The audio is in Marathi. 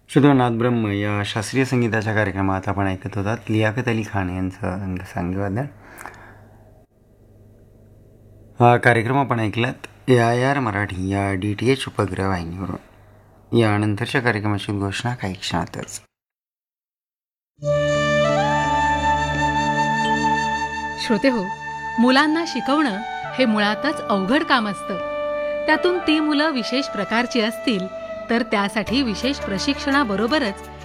शुद्धनाथ ब्रह्म या शास्त्रीय संगीताच्या कार्यक्रमात आपण ऐकत होतात लियाकत अली खान यांचं संगीतवादन. हा कार्यक्रम आपण ऐकलात AIR मराठी या DTH उपग्रह वाहिनीवरून. यानंतरच्या कार्यक्रमाची घोषणा काही क्षणातच. श्रोते हो, मुलांना शिकवणं हे मुळातच अवघड काम असतं. त्यातून ती मुलं विशेष प्रकारची असतील तर त्यासाठी विशेष प्रशिक्षणाबरोबरच